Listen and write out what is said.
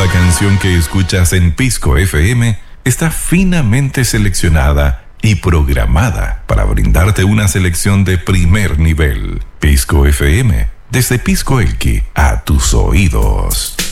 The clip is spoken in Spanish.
Cada canción que escuchas en Pisco FM está finamente seleccionada y programada para brindarte una selección de primer nivel. Pisco FM, desde Pisco Elqui a tus oídos.